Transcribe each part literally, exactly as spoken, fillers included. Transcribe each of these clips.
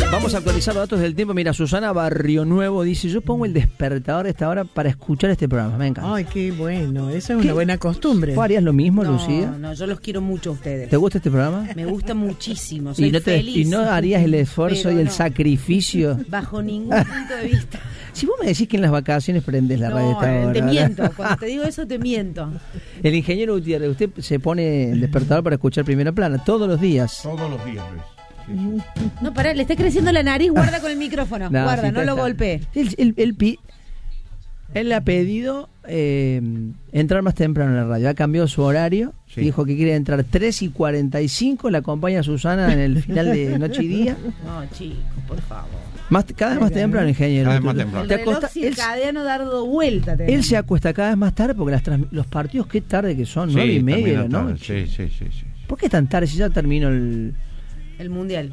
Vamos a actualizar los datos del tiempo. Mira, Susana Barrio Nuevo dice: yo pongo el despertador a esta hora para escuchar este programa. Me encanta. Ay, qué bueno. Esa es ¿Qué? una buena costumbre. ¿Vos harías lo mismo, No, Lucía? no, yo los quiero mucho a ustedes. ¿Te gusta este programa? Me gusta muchísimo, soy ¿Y no, te, feliz. ¿Y no harías el esfuerzo Pero y el no. sacrificio? Bajo ningún punto de vista. Si vos me decís que en las vacaciones prendes la radio a No, esta eh, hora, te ¿verdad? miento. Cuando te digo eso, te miento. El ingeniero Gutiérrez, usted se pone el despertador para escuchar Primera Plana todos los días. Todos los días, Luis. Sí, sí. No, pará, le está creciendo la nariz, guarda con el micrófono. No, guarda, sí, no está, lo está. golpee. Él, él, él, pi- él le ha pedido eh, entrar más temprano en la radio. Ha cambiado su horario. Sí. Dijo que quiere entrar tres y cuarenta y cinco. La acompaña Susana en el final de Noche y Día. No, chicos, por favor. Más, cada vez más temprano, ingeniero. Cada vez más Tú- temprano. El te reloj acosta- él, circadiano dando vuelta. él tenemos. se acuesta cada vez más tarde porque las trans- los partidos, qué tarde que son, Sí, nueve y media de la termina tarde. noche. Sí, sí, sí, sí. ¿Por qué tan tarde si ya terminó el...? El mundial.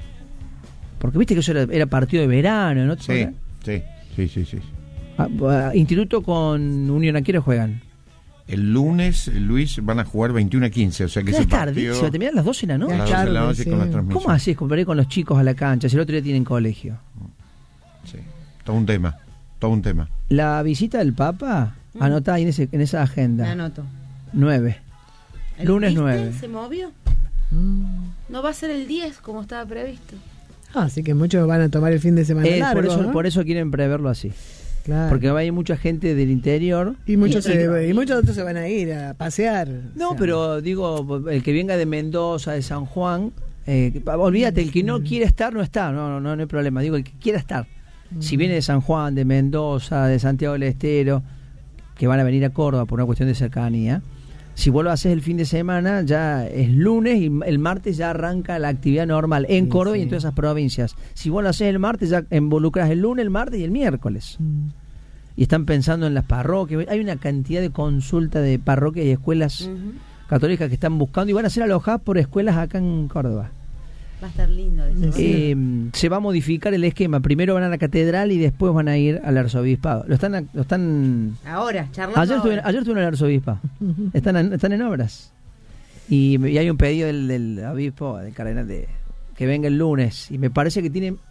Porque viste que eso era, era partido de verano, ¿no? Sí, sí, sí, sí, sí. Ah, ah, Instituto con Unión, ¿a qué hora juegan? El lunes, Luis, van a jugar veintiuno a quince, o sea que Ya ese es tarde, partido se va a terminar a las doce de la a noche. las doce de la tarde, noche sí. con la transmisión. ¿Cómo haces para ir con los chicos a la cancha si el otro día tienen colegio? Sí, todo un tema, todo un tema. La visita del Papa, Mm. anota ahí en, ese, en esa Me agenda. anoto. nueve. ¿El Lunes viste? nueve. ¿Se movió? Mm. No va a ser el diez como estaba previsto. Ah, así que muchos van a tomar el fin de semana Eh, largo, por, eso, ¿no? por eso quieren preverlo así. Claro. Porque va a ir mucha gente del interior. Y muchos, Y- se, y muchos otros se van a ir a pasear. No, O sea, pero digo, el que venga de Mendoza, de San Juan, eh, olvídate, el que no quiere estar, no está, no, no, no, no hay problema. Digo, el que quiera estar. Si viene de San Juan, de Mendoza, de Santiago del Estero, que van a venir a Córdoba por una cuestión de cercanía, si vos lo haces el fin de semana, ya es lunes y el martes ya arranca la actividad normal en Sí, Córdoba y sí. en todas esas provincias. Si vos lo haces el martes, ya involucras el lunes, el martes y el miércoles. Mm. Y están pensando en las parroquias. Hay una cantidad de consultas de parroquias y escuelas Ujú. católicas que están buscando y van a ser alojadas por escuelas acá en Córdoba. Va a estar lindo eso. Sí. Eh, se va a modificar el esquema. Primero van a la catedral y después van a ir al arzobispado. Lo están, lo están. Ahora, charlando. Ayer estuve, ahora. ayer estuve en el arzobispado. Están en, están en obras. Y, y hay un pedido del, del obispo, del cardenal, de que venga el lunes. Y me parece que tiene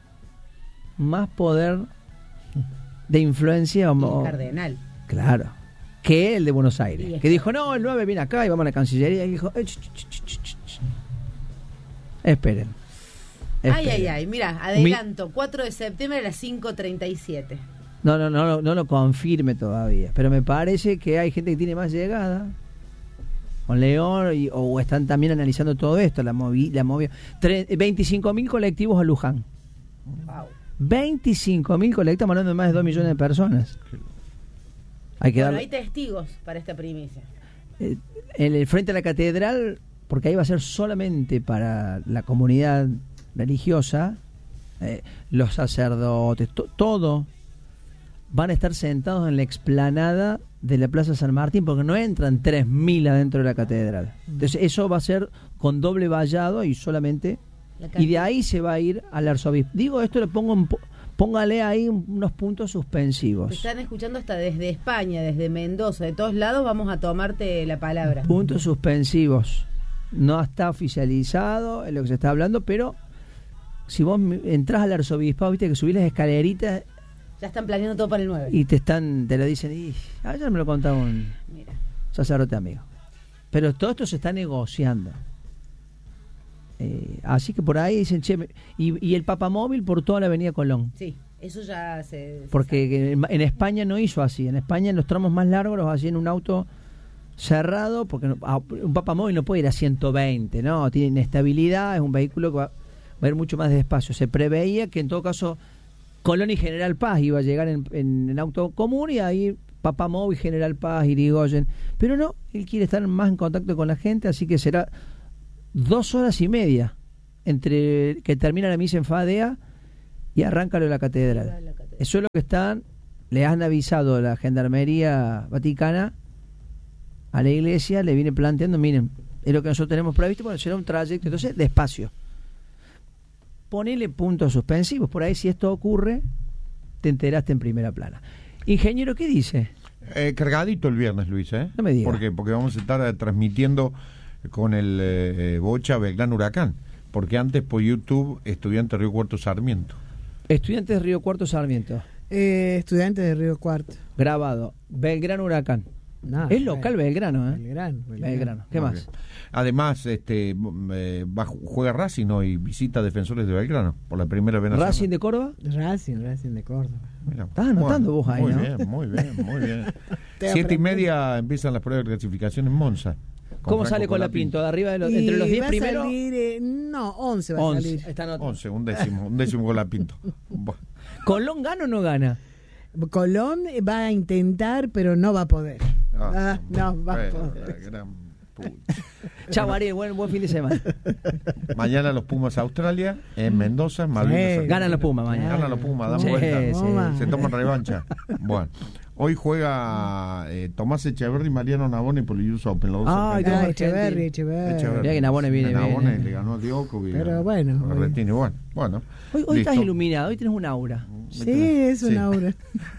más poder de influencia. Y o- el cardenal. Claro. Que el de Buenos Y Aires. es Que dijo, no, el nueve viene acá y vamos a la Cancillería. Y dijo, eh, ch, ch, ch, ch, ch, ch. Esperen. Ay, Esperen. ay, ay. Mira, adelanto. cuatro de septiembre a las cinco treinta y siete. No, no, no, no, no lo confirme todavía. Pero me parece que hay gente que tiene más llegada con León y- o están también analizando todo esto. La movi, la movi, veinticinco mil colectivos a Luján. Wow. veinticinco mil colectivos, estamos hablando de más de dos millones de personas. Hay que Bueno, darle- hay testigos para esta primicia. eh, en el frente a la catedral, porque ahí va a ser solamente para la comunidad religiosa, eh, los sacerdotes, to- todo van a estar sentados en la explanada de la Plaza San Martín, porque no entran tres mil adentro de la catedral. Entonces eso va a ser con doble vallado y solamente, La y de cantidad. ahí se va a ir al arzobispo. Digo, esto lo pongo en po- póngale ahí un- unos puntos Te suspensivos. están escuchando hasta desde España, desde Mendoza, de todos lados. Vamos a tomarte la palabra. Puntos suspensivos. No está oficializado en lo que se está hablando, pero si vos mi- entras al arzobispado, viste que subís las escaleritas Ya están planeando todo para el nueve. y te están, te lo dicen, y ayer me lo contaba un Mira. sacerdote amigo. Pero todo esto se está negociando. Eh, así que por ahí dicen, che, me- y, y el papamóvil por toda la avenida Colón. Sí, eso ya se. se Porque en, en España no hizo así. En España en los tramos más largos los hacían en un auto cerrado, porque no- ah, un papamóvil no puede ir a ciento veinte, ¿no? Tiene inestabilidad, es un vehículo que va, va a ir mucho más despacio. Se preveía que en todo caso Colón y General Paz iba a llegar en, en, en auto común y ahí papamóvil, General Paz, Irigoyen. Pero no, él quiere estar más en contacto con la gente, así que será dos horas y media entre que termina la misa en Fadea y arranca lo de la catedral. La catedral. Eso es lo que están, le han avisado la Gendarmería Vaticana a la iglesia, le viene planteando, miren, es lo que nosotros tenemos previsto, bueno, será un trayecto, entonces despacio. Ponele puntos suspensivos, por ahí si esto ocurre, te enteraste en primera plana. Ingeniero, ¿qué dice? Eh, cargadito el viernes, Luis, ¿eh? No me diga. ¿Por qué? Porque vamos a estar eh, transmitiendo con el eh, eh, Bocha Belgrano Huracán. porque antes por YouTube, Estudiante Río Cuarto Sarmiento. Estudiantes de Río Cuarto Sarmiento. Eh, estudiantes de Río Cuarto. Grabado. Belgrano Huracán. No, es local Belgrano, ¿eh? Belgrano, Belgrano. Belgrano. ¿Qué Muy más? bien. Además, este eh, va, juega Racing hoy, visita a Defensores de Belgrano por la primera vez. nacional. ¿Racing de Córdoba? Racing, Racing de Córdoba. Mira, Estás anotando vos ahí, muy ¿no? bien, muy bien, muy bien. Te Siete y aprendí. media empiezan las pruebas de clasificación en Monza. ¿Cómo Franco sale con la Pinto? ¿De arriba de los, Y entre los diez va a primeros? salir, eh, no, once va a once. salir. Está anotado. once, un décimo, un décimo con la Pinto. Bueno. ¿Colón gana o no gana? Colón va a intentar, pero no va a poder. Ah, Ah, no, va a bueno, poder. la gran pucha. Chau, Ariel, buen, buen fin de semana. Mañana los Pumas Australia, en Mendoza, Malvinas. Sí. Ganan los Pumas mañana. Ganan los Pumas, dan Sí, vuelta. sí. Toma. Se toman revancha. Bueno, hoy juega eh, Tomás Echeverri y Mariano Navone por el U S Open. Los dos Ay, argentinos. Ah, Echeverri, Echeverri. Echeverri. Mirá que Navone viene Navone bien. le ganó a Djokovic. Pero a- bueno, a bueno. Berrettini. Bueno, bueno. Hoy, hoy estás Listo. iluminado, hoy tienes un aura. Sí, es Sí. una aura.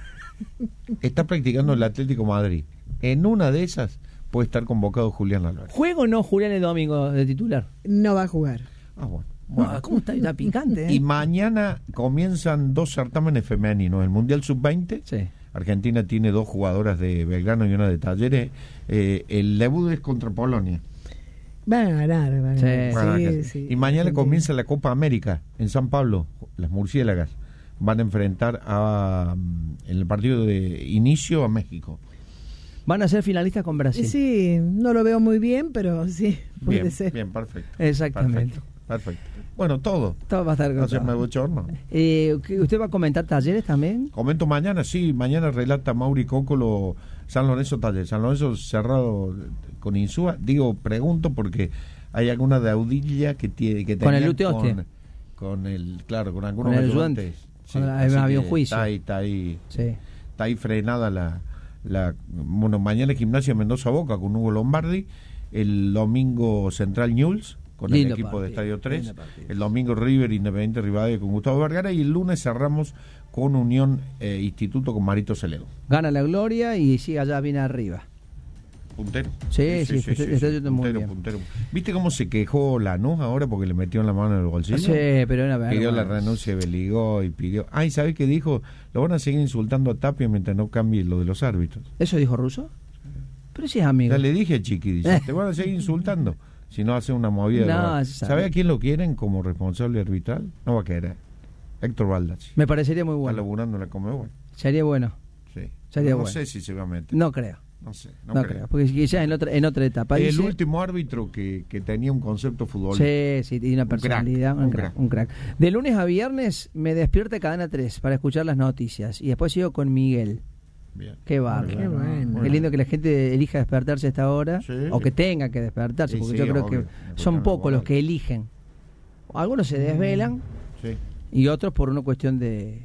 Está practicando el Atlético Madrid. En una de esas puede estar convocado Julián Álvarez. ¿Juego o no Julián el domingo de titular? No va a jugar. Ah, bueno. No, Bueno. ¿cómo está? Está picante, ¿eh? Y mañana comienzan dos certámenes femeninos. El Mundial sub veinte. Sí. Argentina tiene dos jugadoras de Belgrano y una de Talleres. Eh, el debut es contra Polonia. Van a ganar, van a Sí. ganar. Para Sí, que- sí. y mañana Argentina. comienza la Copa América en San Pablo. Las murciélagas van a enfrentar a, mm, en el partido de inicio a México. Van a ser finalistas con Brasil. Sí, no lo veo muy bien, pero sí, puede Bien, ser. bien, perfecto. Exactamente. Perfecto, perfecto. Bueno, todo. Todo va a estar No se me contado. bochorno. Eh, ¿qué- ¿Usted va a comentar talleres también? Comento mañana, sí, mañana relata Mauri Cócolo San Lorenzo Taller. San Lorenzo cerrado con Insúa. Digo, pregunto porque hay alguna deudilla que tiene que Con el tenían Lute Hostia. con, con el, claro, con algunos Con el ayudantes. ayudante. Sí, Cuando así había un que juicio. Está ahí, está ahí, Sí. está ahí frenada la, la bueno, mañana Gimnasia Mendoza Boca con Hugo Lombardi, el domingo Central Newell's con Lindo el equipo partido, de Estadio tres, lindo partido. el domingo River Independiente Rivadavia con Gustavo Vergara y el lunes cerramos con Unión eh, Instituto con Marito Celedo. Gana la gloria y sigue allá bien arriba. Puntero. Sí, sí, está- está yendo muy puntero, bien. puntero. ¿Viste cómo se quejó Lanús ahora porque le metió en la mano en el bolsillo? Sí, pero una verdad. Pidió la renuncia de Beligó y pidió... Ay, ¿sabes qué dijo? Lo van a seguir insultando a Tapia mientras no cambie lo de los árbitros. ¿Eso dijo Russo? Pero sí es amigo. Ya le dije a Chiqui, dice, te van a seguir insultando si no hace una movida. No, de... se sabe. ¿Sabe a quién lo quieren como responsable arbitral? No va a querer. Héctor Baldacci. Me parecería muy Está bueno. laburando en la Comebol. Sería bueno. Sí. Sería no bueno. sé si se va a meter. No creo. No sé. No, No, creo. creo. Porque quizás en otra, en otra etapa. El Dice- último árbitro que, que tenía un concepto futbolístico. Sí, sí, tiene una Un crack, personalidad, un, un crack, crack. un crack. De lunes a viernes me despierta Cadena tres para escuchar las noticias y después sigo con Miguel. Bien. Qué bárbaro. Qué bueno. Qué lindo que la gente elija despertarse a esta hora Sí. o que tenga que despertarse, Sí, porque sí, yo creo obvio. que Me son tocan pocos los los que eligen. Algunos se desvelan Sí. y otros por una cuestión de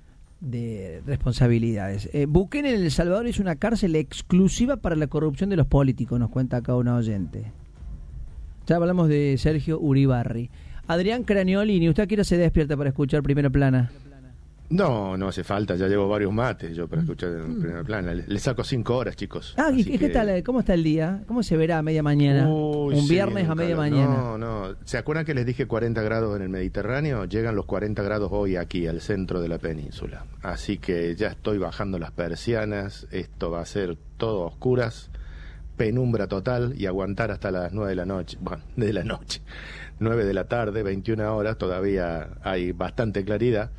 de responsabilidades. Eh, Bukele en El Salvador hizo una cárcel exclusiva para la corrupción de los políticos, nos cuenta acá una oyente. Ya hablamos de Sergio Uribarri. Adrián Craniolini, ¿usted a qué hora se despierta para escuchar Primera Plana? No, no hace falta, ya llevo varios mates yo para escuchar en primera plana. Le, le saco cinco horas, chicos. Ah, ¿y Así qué que- tal? ¿Cómo está el día? ¿Cómo se verá a media mañana? Uy, Un sí, viernes a un media calor. mañana. No, no. ¿Se acuerdan que les dije cuarenta grados en el Mediterráneo? Llegan los cuarenta grados hoy aquí, al centro de la península. Así que ya estoy bajando las persianas. Esto va a ser todo a oscuras, penumbra total y aguantar hasta las nueve de la noche. Bueno, de la noche. nueve de la tarde, veintiuna horas, todavía hay bastante claridad.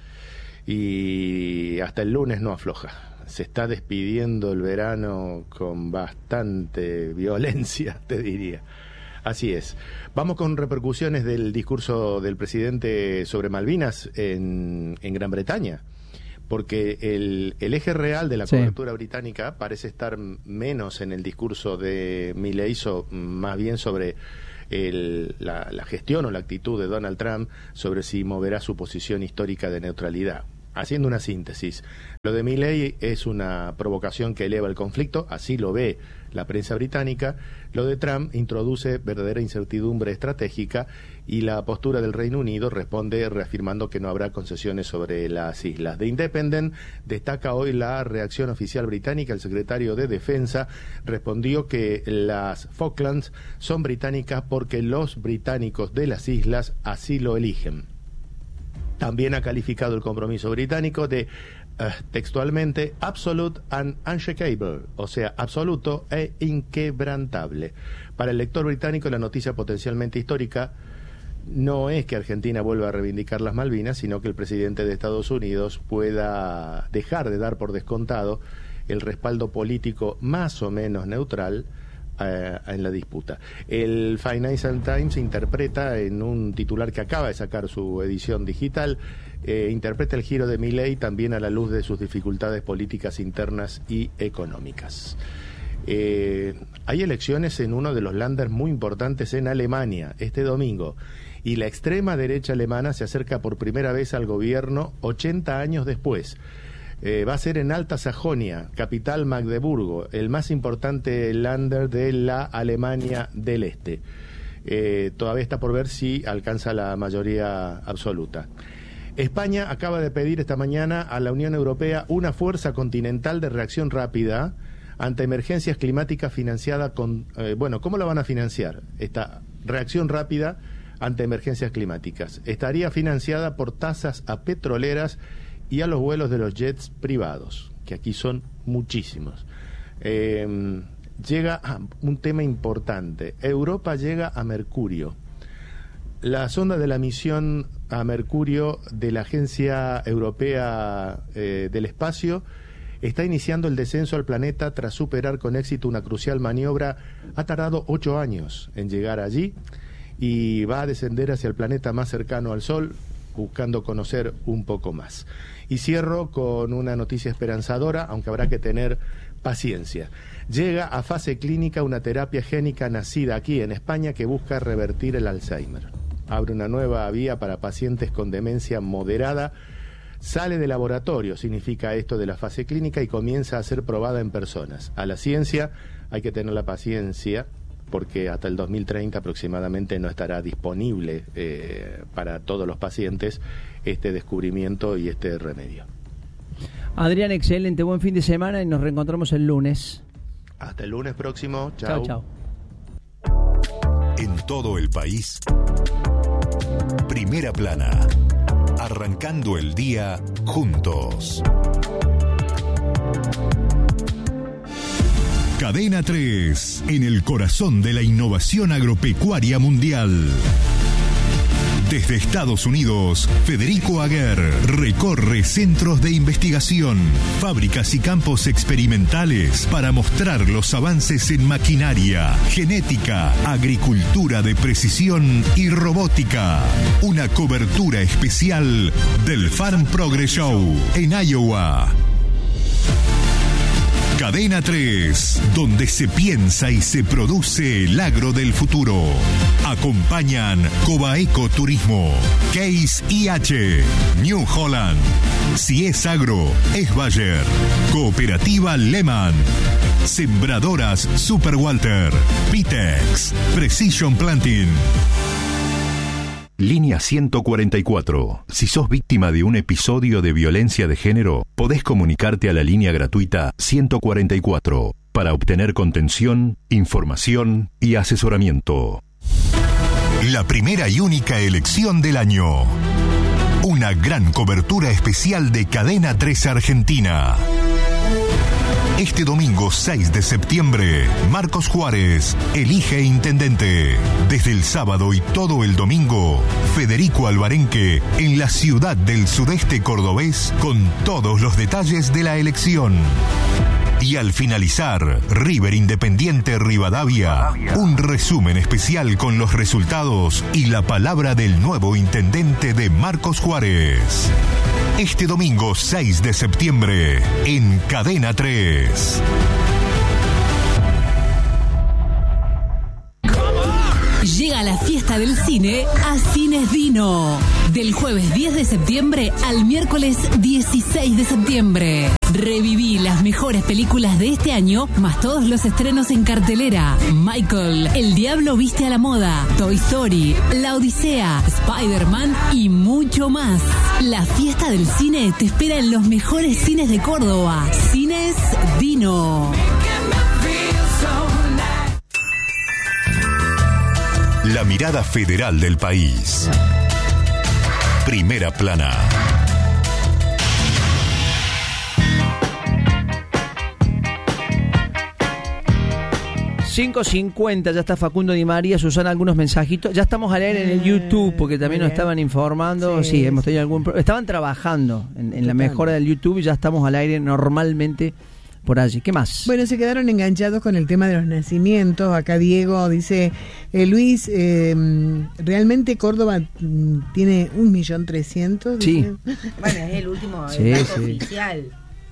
Y hasta el lunes no afloja. Se está despidiendo el verano con bastante violencia, te diría. Así es. Vamos con repercusiones del discurso del presidente sobre Malvinas en, en Gran Bretaña. Porque el, el eje real de la Sí. cobertura británica parece estar menos en el discurso de Milei, so- más bien sobre el, la, la gestión o la actitud de Donald Trump sobre si moverá su posición histórica de neutralidad. haciendo una síntesis, lo de Milei es una provocación que eleva el conflicto, así lo ve la prensa británica. Lo de Trump introduce verdadera incertidumbre estratégica y la postura del Reino Unido responde reafirmando que no habrá concesiones sobre las islas. The Independent destaca hoy la reacción oficial británica. El secretario de Defensa respondió que las Falklands son británicas porque los británicos de las islas así lo eligen. También ha calificado el compromiso británico de uh, textualmente absolute and unshakable, o sea, absoluto e inquebrantable. Para el lector británico, la noticia potencialmente histórica no es que Argentina vuelva a reivindicar las Malvinas, sino que el presidente de Estados Unidos pueda dejar de dar por descontado el respaldo político más o menos neutral en la disputa. El Financial Times interpreta en un titular que acaba de sacar su edición digital, eh, interpreta el giro de Milei también a la luz de sus dificultades políticas internas y económicas. Eh, hay elecciones en uno de los Länder muy importantes en Alemania este domingo y la extrema derecha alemana se acerca por primera vez al gobierno ochenta años después. Eh, va a ser en Alta Sajonia, capital Magdeburgo, el más importante Länder de la Alemania del Este. Eh, todavía está por ver si alcanza la mayoría absoluta. España acaba de pedir esta mañana a la Unión Europea una fuerza continental de reacción rápida ante emergencias climáticas financiada con... Eh, bueno, ¿cómo la van a financiar? Esta reacción rápida ante emergencias climáticas. Estaría financiada por tasas a petroleras y a los vuelos de los jets privados, que aquí son muchísimos. Eh, llega a un tema importante. Europa llega a Mercurio. La sonda de la misión a Mercurio de la Agencia Europea eh, del Espacio está iniciando el descenso al planeta tras superar con éxito una crucial maniobra. Ha tardado ocho años en llegar allí y va a descender hacia el planeta más cercano al Sol, buscando conocer un poco más. Y cierro con una noticia esperanzadora, aunque habrá que tener paciencia. Llega a fase clínica una terapia génica nacida aquí en España que busca revertir el Alzheimer. Abre una nueva vía para pacientes con demencia moderada. Sale de laboratorio, significa esto de la fase clínica, y comienza a ser probada en personas. A la ciencia hay que tener la paciencia, porque hasta el dos mil treinta aproximadamente no estará disponible eh, para todos los pacientes este descubrimiento y este remedio. Adrián, excelente, buen fin de semana y nos reencontramos el lunes. Hasta el lunes próximo, chao. Chao, chao. En todo el país, Primera Plana, arrancando el día juntos. Cadena tres, en el corazón de la innovación agropecuaria mundial. Desde Estados Unidos, Federico Aguer recorre centros de investigación, fábricas y campos experimentales para mostrar los avances en maquinaria, genética, agricultura de precisión y robótica. Una cobertura especial del Farm Progress Show en Iowa. Cadena tres, donde se piensa y se produce el agro del futuro. Acompañan Cobaeco Turismo, Case I H, New Holland. Si es agro, es Bayer. Cooperativa Lehman. Sembradoras Super Walter. Pitex. Precision Planting. Línea ciento cuarenta y cuatro. Si sos víctima de un episodio de violencia de género, podés comunicarte a la línea gratuita ciento cuarenta y cuatro para obtener contención, información y asesoramiento. La primera y única elección del año. Una gran cobertura especial de Cadena tres Argentina. Este domingo seis de septiembre, Marcos Juárez elige intendente. Desde el sábado y todo el domingo, Federico Alvarenque en la ciudad del sudeste cordobés con todos los detalles de la elección. Y al finalizar, River Independiente Rivadavia, un resumen especial con los resultados y la palabra del nuevo intendente de Marcos Juárez. Este domingo seis de septiembre, en Cadena tres. Llega la fiesta fiesta del cine a Cines Dino. Del jueves diez de septiembre al miércoles dieciséis de septiembre. Reviví las mejores películas de este año, más todos los estrenos en cartelera. Michael, El Diablo Viste a la Moda, Toy Story, La Odisea, Spider-Man y mucho más. La fiesta del cine te espera en los mejores cines de Córdoba. Cines Dino. La mirada federal del país. Primera Plana. cinco cincuenta, ya está Facundo Di María. Susana, algunos mensajitos. Ya estamos al aire en el YouTube porque también nos estaban informando. Sí, sí hemos tenido algún pro... Estaban trabajando en, en la mejora del YouTube y ya estamos al aire normalmente por allí. ¿Qué más? Bueno, se quedaron enganchados con el tema de los nacimientos. Acá Diego dice, eh, Luis, eh, ¿realmente Córdoba tiene un millón trescientos? Sí. Bueno, es el último sí, dato sí. oficial.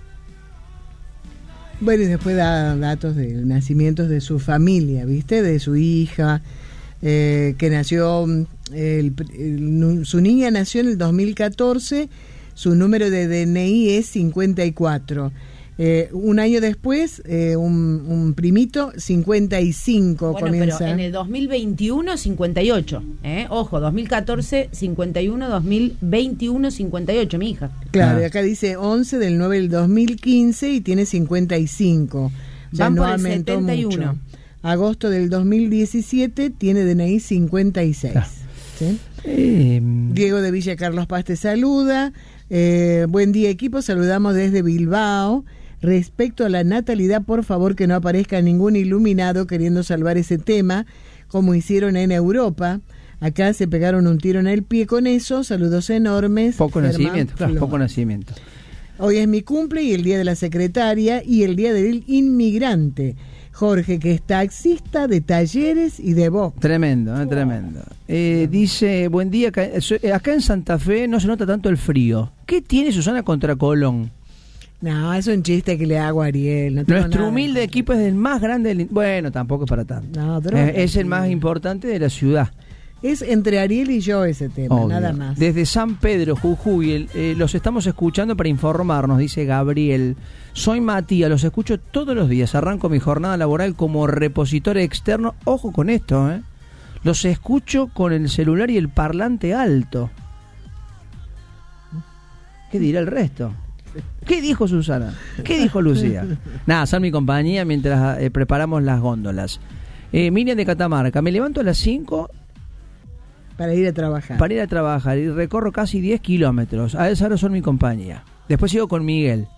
Bueno, y después da datos de nacimientos de su familia, ¿viste? De su hija, eh, que nació, el, el, su niña nació en el dos mil catorce, su número de D N I es cincuenta y cuatro. Eh, un año después, eh, un, un primito, cincuenta y cinco bueno, comienza. Pero en el dos mil veintiuno, cincuenta y ocho. ¿eh? Ojo, dos mil catorce, cincuenta y uno, dos mil veintiuno, cincuenta y ocho, mi hija. Claro, Ah. y acá dice once del nueve del dos mil quince y tiene cincuenta y cinco. Ya Van no por el aumentó setenta y uno. mucho. Agosto del dos mil diecisiete tiene D N I cincuenta y seis. Ah. ¿Sí? Eh, Diego de Villa Carlos Paz te saluda. Eh, buen día, equipo. Saludamos desde Bilbao. Respecto a la natalidad, por favor que no aparezca ningún iluminado queriendo salvar ese tema, como hicieron en Europa. Acá se pegaron un tiro en el pie con eso. Saludos enormes. poco Germán nacimiento, claro, Flor. poco nacimiento. Hoy es mi cumple y el día de la secretaria y el día del inmigrante. Jorge, que es taxista de Talleres y de Boca. Tremendo, eh, tremendo. Eh, dice, buen día, acá, eh, acá en Santa Fe no se nota tanto el frío. ¿Qué tiene Susana contra Colón? No, es un chiste que le hago a Ariel. No tengo Nuestro nada. humilde equipo es el más grande del... Bueno, tampoco es para tanto. No, pero Eh, es el más importante de la ciudad. Es entre Ariel y yo ese tema, Obvio. nada más. Desde San Pedro, Jujuy, el- eh, los estamos escuchando para informarnos, dice Gabriel. Soy Matías, los escucho todos los días. Arranco mi jornada laboral como repositor externo. Ojo con esto, ¿eh? Los escucho con el celular y el parlante alto. ¿Qué dirá el resto? ¿Qué dijo Susana? ¿Qué dijo Lucía? Nada, son mi compañía mientras eh, preparamos las góndolas. Eh, Miriam de Catamarca, me levanto a las cinco Para ir a trabajar. para ir a trabajar y recorro casi diez kilómetros. A esa hora son mi compañía. Después sigo con Miguel.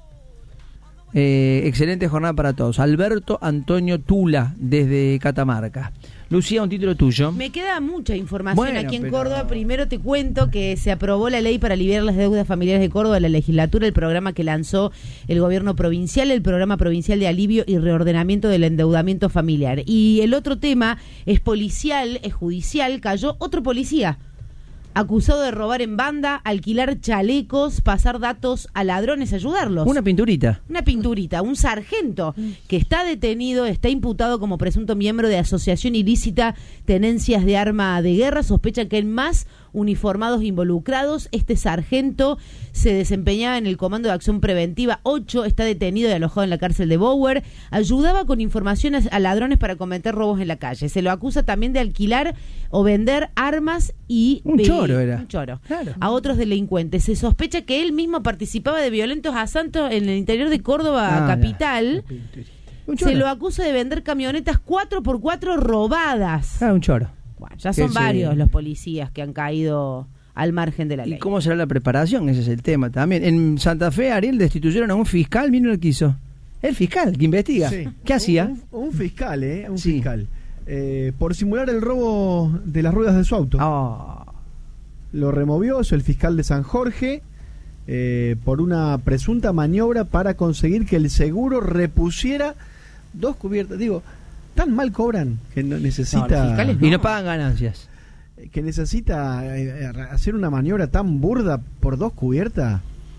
Eh, excelente jornada para todos. Alberto Antonio Tula, desde Catamarca. Lucía, un título tuyo. Me queda mucha información Bueno, aquí en pero- Córdoba. Primero te cuento que se aprobó la ley para aliviar las deudas familiares de Córdoba, la legislatura, el programa que lanzó el gobierno provincial, el programa provincial de alivio y reordenamiento del endeudamiento familiar. Y el otro tema es policial, es judicial, cayó otro policía acusado de robar en banda, alquilar chalecos, pasar datos a ladrones, ayudarlos. Una pinturita. Una pinturita, un sargento que está detenido, está imputado como presunto miembro de asociación ilícita, tenencias de arma de guerra. Sospechan que hay más uniformados involucrados. Este sargento se desempeñaba en el Comando de Acción Preventiva ocho, está detenido y alojado en la cárcel de Bower. Ayudaba con información a, a ladrones para cometer robos en la calle. Se lo acusa también de alquilar o vender armas y... Un eh, choro era. Un choro. Claro. A otros delincuentes. Se sospecha que él mismo participaba de violentos asaltos en el interior de Córdoba Ah, capital. Un choro. Se lo acusa de vender camionetas cuatro por cuatro robadas. Ah, un choro. Bueno, ya Que son se- varios los policías que han caído al margen de la ¿Y ley. cómo será la preparación? Ese es el tema también. En Santa Fe, Ariel, destituyeron a un fiscal. Miren lo que hizo. El fiscal que investiga. Sí. ¿Qué hacía? Un, un fiscal, ¿eh? Un Sí. fiscal. Eh, por simular el robo de las ruedas de su auto. Ah, Lo removió, es el fiscal de San Jorge, eh, por una presunta maniobra para conseguir que el seguro repusiera dos cubiertas. Digo, tan mal cobran que no No, necesita los fiscales y no pagan ganancias. que necesita eh, hacer una maniobra tan burda por dos cubiertas.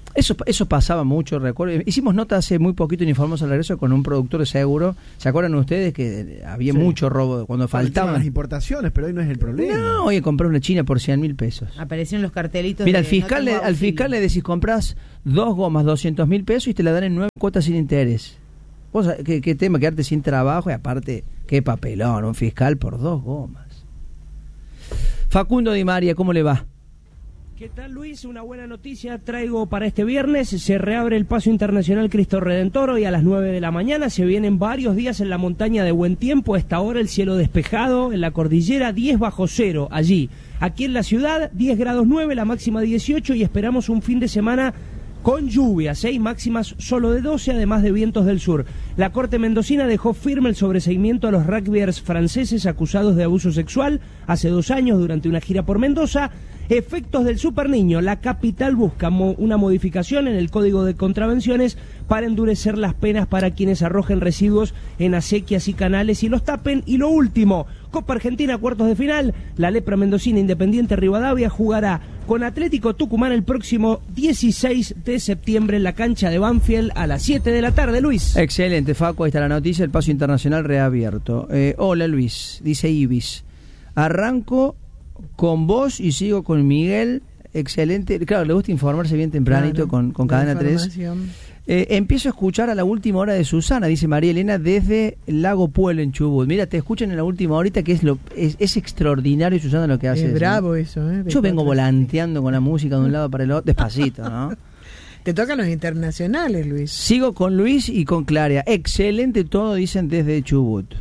Eso, eso pasaba mucho, recuerdo. Hicimos nota hace muy poquito en Informamos al Regreso con un productor de seguro. ¿Se acuerdan ustedes que había sí. mucho robo cuando faltaban las importaciones, pero hoy no es el problema? No, oye, compré una China por cien mil pesos. Aparecieron los cartelitos. Mira, de, al fiscal, no le, al fiscal le decís, comprás dos gomas, doscientos mil pesos y te la dan en nueve cuotas sin interés. Vos, ¿qué, qué tema? Quedarte sin trabajo y aparte, qué papelón, un fiscal por dos gomas. Facundo Di María, ¿cómo le va? ¿Qué tal, Luis? Una buena noticia traigo para este viernes. Se reabre el Paso Internacional Cristo Redentor hoy a las nueve de la mañana. Se vienen varios días en la montaña de buen tiempo. A esta hora el cielo despejado, en la cordillera diez bajo cero allí. Aquí en la ciudad diez grados nueve, la máxima dieciocho y esperamos un fin de semana con lluvias, ¿eh? Máximas solo de doce, además de vientos del sur. La Corte Mendocina dejó firme el sobreseimiento a los rugbyers franceses acusados de abuso sexual hace dos años durante una gira por Mendoza. Efectos del Super Niño. La capital busca mo- una modificación en el Código de Contravenciones para endurecer las penas para quienes arrojen residuos en acequias y canales y los tapen. Y lo último, Copa Argentina, cuartos de final. La Lepra Mendocina Independiente Rivadavia jugará con Atlético Tucumán el próximo dieciséis de septiembre en la cancha de Banfield a las siete de la tarde, Luis. Excelente, Facu, ahí está la noticia, el Paso Internacional reabierto. Eh, hola, Luis, dice Ibis. Arranco con vos y sigo con Miguel. Excelente. Claro, le gusta informarse bien tempranito claro, con, con Cadena tres. Eh, empiezo a escuchar a la última hora de Susana, dice María Elena, desde Lago Pueblo en Chubut. Mira, te escuchan en la última horita, que es lo es, es extraordinario, Susana, lo que hace. Es bravo eso, ¿eh? Yo vengo volanteando con la música de un lado para el otro, despacito, ¿no? Te tocan los internacionales, Luis. Sigo con Luis y con Clara. Excelente todo, dicen desde Chubut.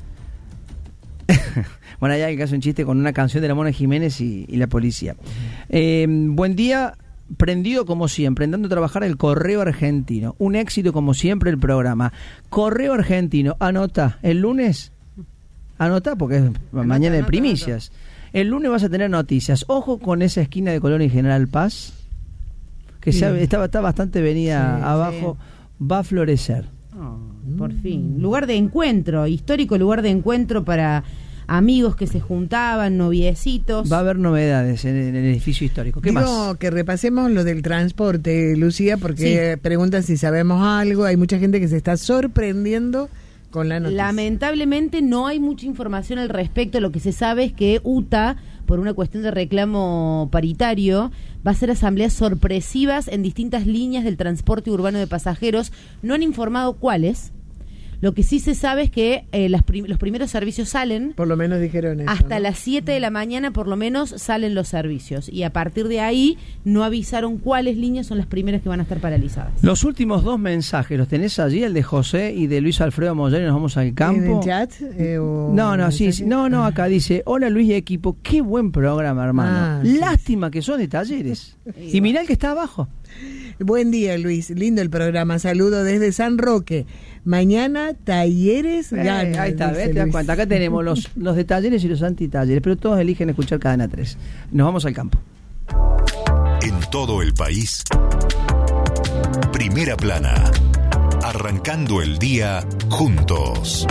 Bueno, allá hay que hacer un chiste con una canción de la Mona Jiménez y, y la policía. Eh, buen día, prendido como siempre, andando a trabajar el Correo Argentino. Un éxito como siempre el programa. Correo Argentino, anota, el lunes, anota porque es anota, mañana de primicias. El lunes vas a tener noticias. Ojo con esa esquina de Colón y General Paz, que sí. se, está, está bastante venida sí, abajo, sí. Va a florecer. Oh, por fin. Lugar de encuentro, histórico lugar de encuentro para amigos que se juntaban, noviecitos. Va a haber novedades en, en el edificio histórico. ¿Qué Digo más? Que repasemos lo del transporte, Lucía, porque sí. preguntan si sabemos algo. Hay mucha gente que se está sorprendiendo con la noticia. Lamentablemente no hay mucha información al respecto. Lo que se sabe es que U T A, por una cuestión de reclamo paritario, va a hacer asambleas sorpresivas en distintas líneas del transporte urbano de pasajeros. No han informado cuáles. Lo que sí se sabe es que eh, las prim- los primeros servicios salen. Por lo menos dijeron eso. Hasta ¿no? las siete de la mañana por lo menos salen los servicios. Y a partir de ahí no avisaron cuáles líneas son las primeras que van a estar paralizadas. Los últimos dos mensajes, ¿los tenés allí? El de José y de Luis Alfredo Moller, nos vamos al campo. ¿En el chat? Eh, o no, no, sí, sí, no, no, acá dice, hola Luis y equipo, qué buen programa, hermano. Ah, Lástima sí. que son de talleres. Sí, y mirá el que está abajo. Buen día, Luis. Lindo el programa. Saludo desde San Roque. Mañana, talleres eh, gana. Ahí está, ¿ves? Te das cuenta. Acá tenemos los, los de talleres y los antitalleres, pero todos eligen escuchar Cadena tres. Nos vamos al campo. En todo el país, Primera Plana. Arrancando el día juntos.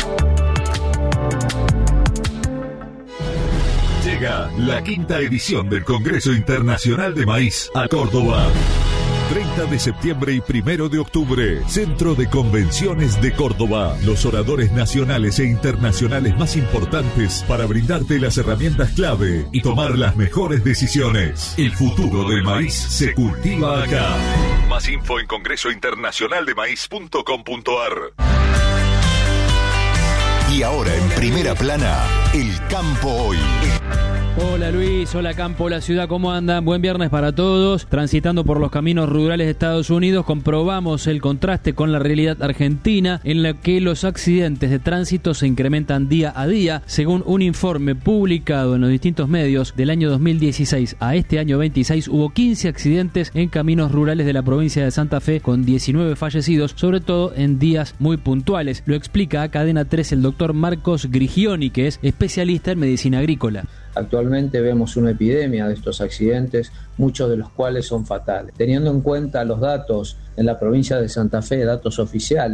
Llega la quinta edición del Congreso Internacional de Maíz a Córdoba. treinta de septiembre y primero de octubre, Centro de Convenciones de Córdoba. Los oradores nacionales e internacionales más importantes para brindarte las herramientas clave y tomar las mejores decisiones. El futuro del maíz se cultiva acá. Más info en congreso internacional de maíz punto com punto a r. Y ahora en Primera Plana, el campo hoy. Hola Luis, hola campo, hola ciudad, ¿cómo andan? Buen viernes para todos. Transitando por los caminos rurales de Estados Unidos, comprobamos el contraste con la realidad argentina, en la que los accidentes de tránsito se incrementan día a día. Según un informe publicado en los distintos medios del año dos mil dieciséis a este año veintiséis, hubo quince accidentes en caminos rurales de la provincia de Santa Fe, con diecinueve fallecidos, sobre todo en días muy puntuales. Lo explica a Cadena tres el doctor Marcos Grigioni, que es especialista en medicina agrícola. Actualmente vemos una epidemia de estos accidentes, muchos de los cuales son fatales. Teniendo en cuenta los datos en la provincia de Santa Fe, datos oficiales,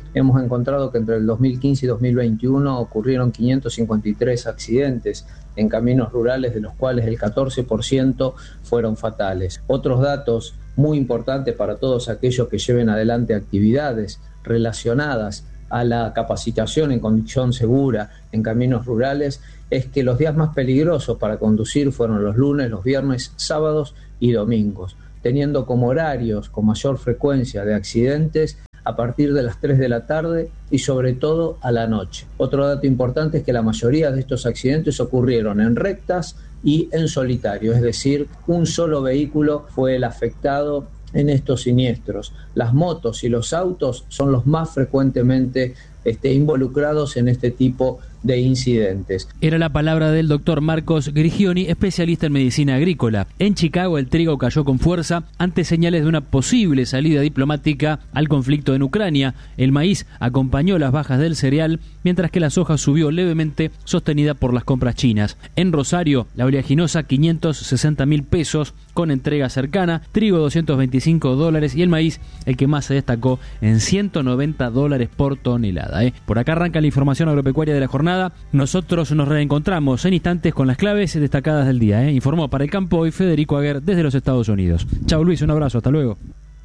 hemos encontrado que entre el dos mil quince y dos mil veintiuno ocurrieron quinientos cincuenta y tres accidentes en caminos rurales, de los cuales el catorce por ciento fueron fatales. Otros datos muy importantes para todos aquellos que lleven adelante actividades relacionadas a la capacitación en conducción segura en caminos rurales es que los días más peligrosos para conducir fueron los lunes, los viernes, sábados y domingos, teniendo como horarios con mayor frecuencia de accidentes a partir de las tres de la tarde y sobre todo a la noche. Otro dato importante es que la mayoría de estos accidentes ocurrieron en rectas y en solitario, es decir, un solo vehículo fue el afectado en estos siniestros. Las motos y los autos son los más frecuentemente este, involucrados en este tipo de incidentes. Era la palabra del doctor Marcos Grigioni, especialista en medicina agrícola. En Chicago el trigo cayó con fuerza ante señales de una posible salida diplomática al conflicto en Ucrania. El maíz acompañó las bajas del cereal, mientras que la soja subió levemente, sostenida por las compras chinas. En Rosario, la oleaginosa quinientos sesenta mil pesos con entrega cercana, trigo doscientos veinticinco dólares y el maíz, el que más se destacó, en ciento noventa dólares por tonelada. ¿eh? Por acá arranca la información agropecuaria de la jornada. Nosotros nos reencontramos en instantes con las claves destacadas del día. ¿eh? Informó para El Campo Hoy Federico Aguer desde los Estados Unidos. Chao Luis, un abrazo, hasta luego.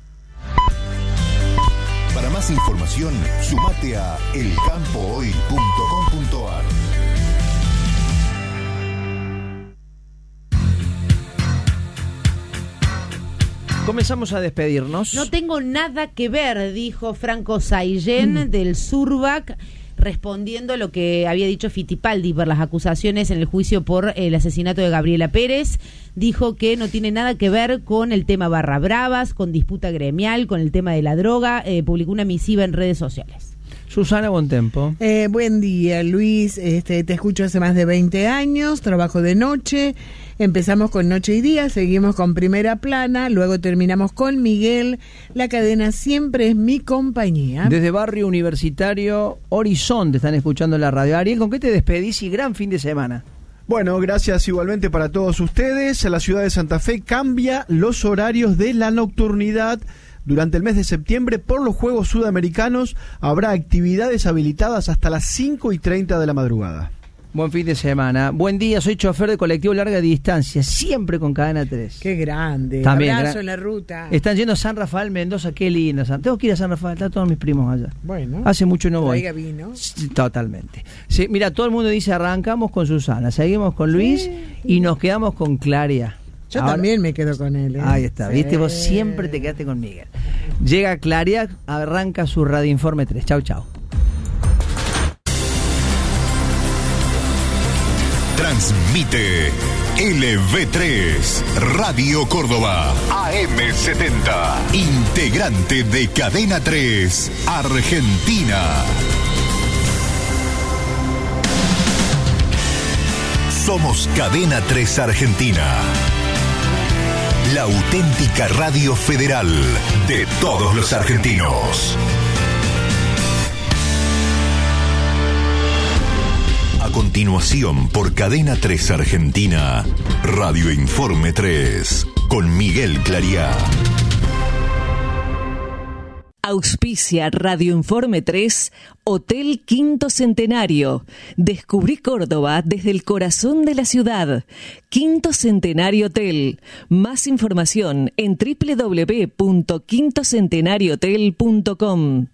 Para más información, sumate a el campo hoy punto com punto a r. Comenzamos a despedirnos. No tengo nada que ver, dijo Franco Saillén mm. del Surbac, respondiendo a lo que había dicho Fittipaldi por las acusaciones en el juicio por el asesinato de Gabriela Pérez. Dijo que no tiene nada que ver con el tema barra bravas, con disputa gremial, con el tema de la droga. Eh, publicó una misiva en redes sociales. Susana Bontempo. Eh, buen día, Luis. Este, te escucho hace más de veinte años, trabajo de noche. Empezamos con Noche y Día, seguimos con Primera Plana, luego terminamos con Miguel. La cadena siempre es mi compañía. Desde Barrio Universitario Horizonte están escuchando la radio. Ariel, ¿con qué te despedís y gran fin de semana? Bueno, gracias igualmente para todos ustedes. La ciudad de Santa Fe cambia los horarios de la nocturnidad. Durante el mes de septiembre, por los Juegos Sudamericanos, habrá actividades habilitadas hasta las cinco y treinta de la madrugada. Buen fin de semana. Buen día, soy chofer de colectivo larga distancia, siempre con Cadena tres. Qué grande. También, abrazo gra- en la ruta. Están yendo a San Rafael, Mendoza, qué lindo. San- Tengo que ir a San Rafael, están todos mis primos allá. Bueno. Hace mucho no voy. Traiga vino. Sí, totalmente. Sí, mira, todo el mundo dice, arrancamos con Susana, seguimos con Luis sí. y nos quedamos con Claria. Yo Ahora, también me quedo con él. ¿eh? Ahí está, sí. viste, vos siempre te quedaste con Miguel. Llega Claria, arranca su Radio Informe tres. Chau, chau. Transmite L V tres, Radio Córdoba, A M setenta, integrante de Cadena tres, Argentina. Somos Cadena tres Argentina, la auténtica radio federal de todos los argentinos. A continuación, por Cadena tres Argentina, Radio Informe tres, con Miguel Clariá. Auspicia Radio Informe tres, Hotel Quinto Centenario. Descubrí Córdoba desde el corazón de la ciudad. Quinto Centenario Hotel. Más información en doble u doble u doble u punto quinto centenario hotel punto com.